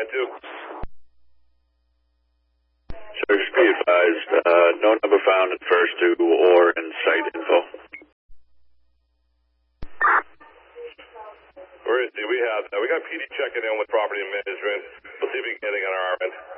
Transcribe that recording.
Sir, be advised, no number found in first two or in site info. We got PD checking in with property management. We'll see if we can get anything on our end.